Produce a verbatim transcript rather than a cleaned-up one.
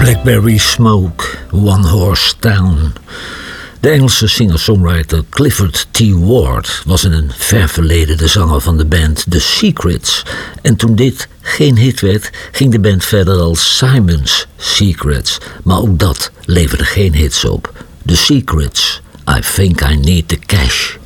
Blackberry Smoke, One Horse Town. De Engelse singer-songwriter Clifford T. Ward was in een ver verleden de zanger van de band The Secrets. En toen dit geen hit werd, ging de band verder als Simon's Secrets. Maar ook dat leverde geen hits op. The Secrets, I Think I Need the Cash.